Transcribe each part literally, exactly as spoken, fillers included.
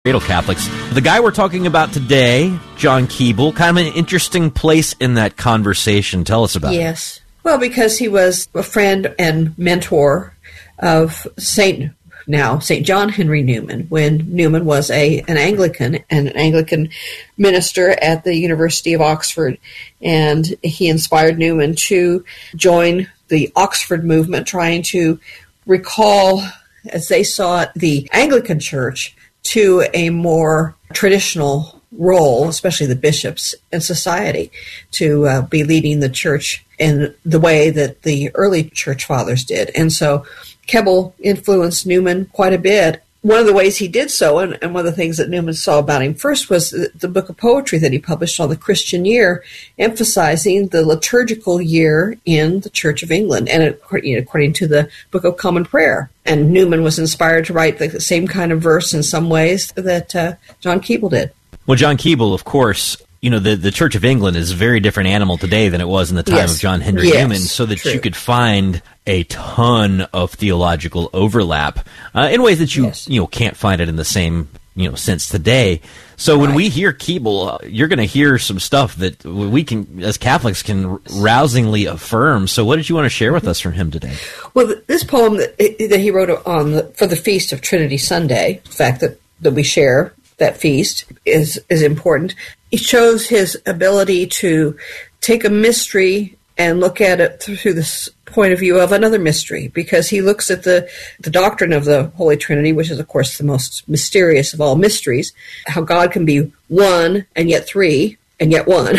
Cradle Catholics. The guy we're talking about today, John Keble, kind of an interesting place in that conversation. Tell us about it. Yes. Well, because he was a friend and mentor of Saint now Saint John Henry Newman, when Newman was a an Anglican and an Anglican minister at the University of Oxford. And he inspired Newman to join the Oxford movement, trying to recall, as they saw it, the Anglican Church to a more traditional role, especially the bishops in society, to uh, be leading the church in the way that the early church fathers did. And so Keble influenced Newman quite a bit. One of the ways he did so, and, and one of the things that Newman saw about him first, was the, the book of poetry that he published on the Christian year, emphasizing the liturgical year in the Church of England, and according, according to the Book of Common Prayer. And Newman was inspired to write the same kind of verse in some ways that uh, John Keble did. Well, John Keble, of course, you know, the, the Church of England is a very different animal today than it was in the time yes. of John Henry yes. Newman, so that True. you could find a ton of theological overlap uh, in ways that you yes. you know can't find it in the same you know sense today. So when right. we hear Keble, uh, you're going to hear some stuff that we can, as Catholics, can rousingly affirm. So what did you want to share with us from him today? Well, this poem that, that he wrote on the, for the Feast of Trinity Sunday, the fact that, that we share that feast is is important. He shows his ability to take a mystery and look at it through this point of view of another mystery, because he looks at the, the doctrine of the Holy Trinity, which is, of course, the most mysterious of all mysteries, how God can be one and yet three and yet one,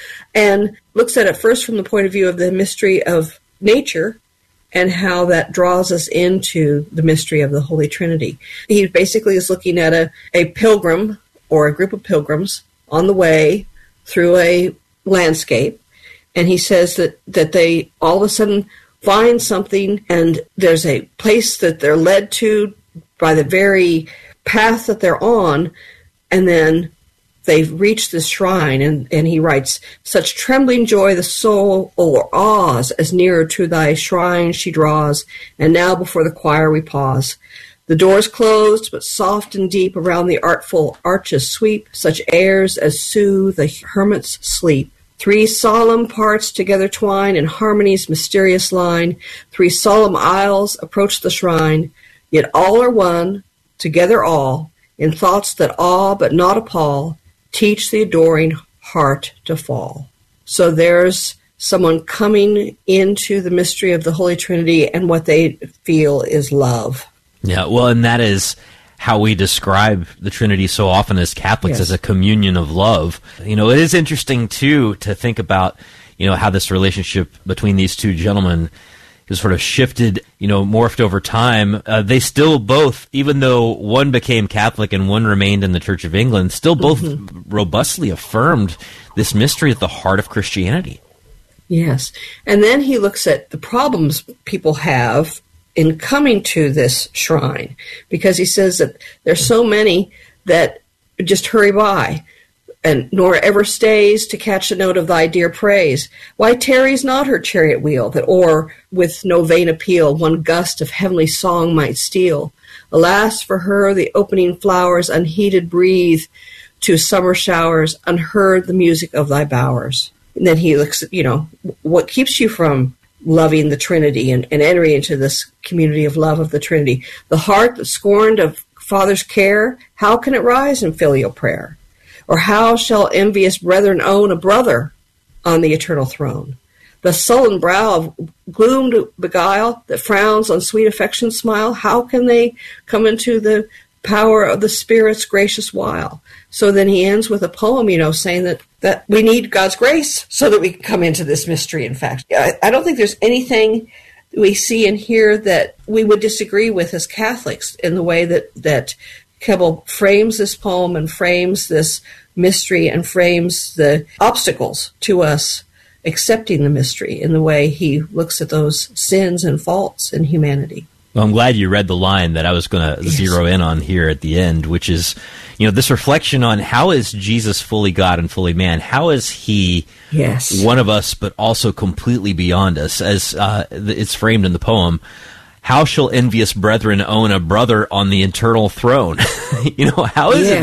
and looks at it first from the point of view of the mystery of nature and how that draws us into the mystery of the Holy Trinity. He basically is looking at a, a pilgrim or a group of pilgrims on the way through a landscape, and he says that, that they all of a sudden find something, and there's a place that they're led to by the very path that they're on, and then they've reached this shrine, and, and he writes, "Such trembling joy the soul o'erawes, as nearer to thy shrine she draws, and now before the choir we pause. The doors closed, but soft and deep around the artful arches sweep such airs as soothe the hermit's sleep. Three solemn parts together twine in harmony's mysterious line. Three solemn aisles approach the shrine, yet all are one, together all, in thoughts that awe but not appall, teach the adoring heart to fall." So there's someone coming into the mystery of the Holy Trinity, and what they feel is love. Yeah, well, and that is how we describe the Trinity so often as Catholics, yes. as a communion of love. You know, it is interesting, too, to think about, you know, how this relationship between these two gentlemen has sort of shifted, you know, morphed over time. Uh, they still both, even though one became Catholic and one remained in the Church of England, still both mm-hmm. robustly affirmed this mystery at the heart of Christianity. Yes. And then he looks at the problems people have in coming to this shrine, because he says that there's so many that just hurry by, and nor ever stays to catch the note of thy dear praise. Why tarries not her chariot wheel, that o'er with no vain appeal one gust of heavenly song might steal? Alas, for her the opening flowers unheeded breathe to summer showers, unheard the music of thy bowers. And then he looks at, you know, what keeps you from loving the Trinity and, and entering into this community of love of the Trinity? The heart that scorned of Father's care, how can it rise in filial prayer? Or how shall envious brethren own a brother on the eternal throne? The sullen brow of gloom to beguile, that frowns on sweet affection's smile, how can they come into the power of the Spirit's gracious wile? So then he ends with a poem, you know, saying that, that we need God's grace so that we can come into this mystery, in fact. I, I don't think there's anything we see and hear that we would disagree with as Catholics in the way that, that Keble frames this poem and frames this mystery and frames the obstacles to us accepting the mystery in the way he looks at those sins and faults in humanity. Well, I'm glad you read the line that I was going to yes. zero in on here at the end, which is, you know, this reflection on how is Jesus fully God and fully man? How is he yes. one of us, but also completely beyond us? As uh, it's framed in the poem, how shall envious brethren own a brother on the eternal throne? You know, how is yeah. it